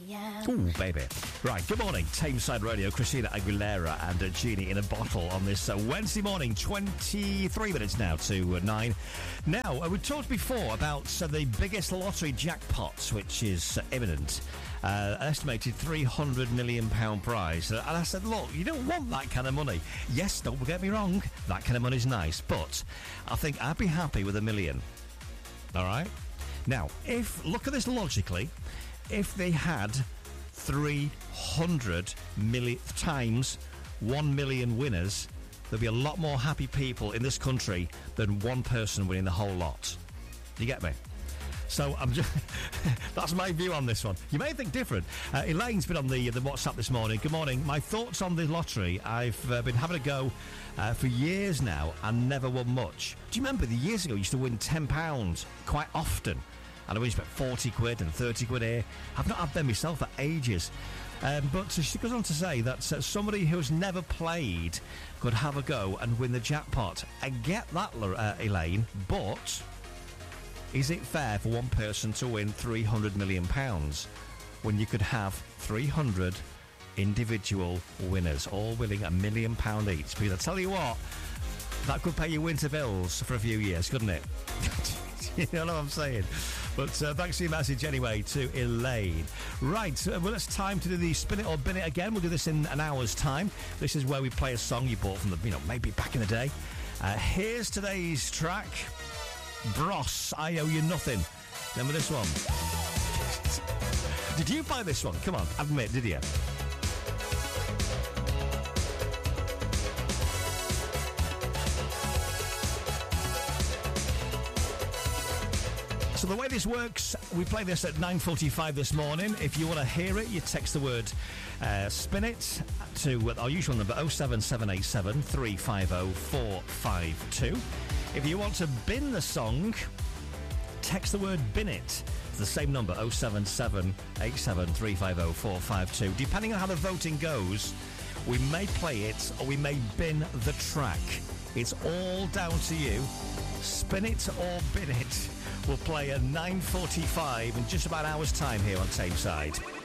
Ooh, baby. Right, good morning. Tameside Radio, Christina Aguilera and Genie in a Bottle on this Wednesday morning, 23 minutes now to 9. Now, we talked before about the biggest lottery jackpot, which is imminent. An estimated £300 million prize. And I said, look, you don't want that kind of money. Yes, don't get me wrong, that kind of money's nice, but I think I'd be happy with $1 million. All right? Now, look at this logically, if they had 300 million times 1 million winners, there'd be a lot more happy people in this country than one person winning the whole lot. Do you get me? So I'm just that's my view on this one. You may think different. Elaine's been on the WhatsApp this morning. Good morning. My thoughts on the lottery. I've been having a go for years now and never won much. Do you remember the years ago I used to win £10 quite often? And I wish about 40 quid and 30 quid here. I've not had them myself for ages. But she goes on to say that somebody who's never played could have a go and win the jackpot. I get that, Elaine, but is it fair for one person to win £300 million when you could have 300 individual winners, all winning £1 million each? Because I tell you what, that could pay your winter bills for a few years, couldn't it? You know what I'm saying? But thanks for your message anyway to Elaine. Right, well, it's time to do the Spin It or Bin It again. We'll do this in an hour's time. This is where we play a song you bought from maybe back in the day. Here's today's track. Bros, I Owe You Nothing. Remember this one? Did you buy this one? Come on, admit, did you? So the way this works, we play this at 9:45 this morning. If you want to hear it, you text the word Spin It to our usual number 07787 350 452. If you want to bin the song, text the word Bin It to the same number 07787 350 452. Depending on how the voting goes, we may play it or we may bin the track. It's all down to you. Spin it or bin it. We'll play at 9:45 in just about an hour's time here on Tameside.